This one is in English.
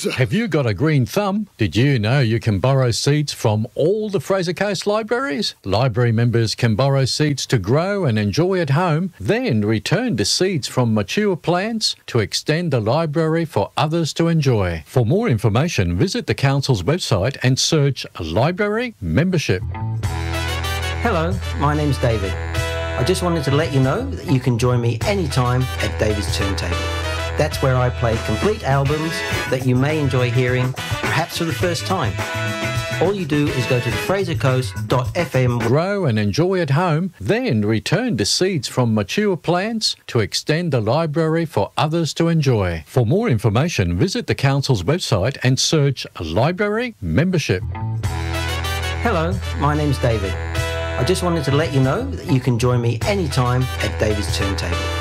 please. Have you got a green thumb? Did you know you can borrow seeds from all the Fraser Coast libraries? Library members can borrow seeds to grow and enjoy at home, then return the seeds from mature plants to extend the library for others to enjoy. For more information, visit the Council's website and search Library Membership. Hello, my name's David. I just wanted to let you know that you can join me anytime at David's Turntable. That's where I play complete albums that you may enjoy hearing, perhaps for the first time. All you do is go to the frasercoast.fm. Grow and enjoy at home, then return the seeds from mature plants to extend the library for others to enjoy. For more information, visit the Council's website and search Library Membership. Hello, my name's David. I just wanted to let you know that you can join me anytime at David's Turntable.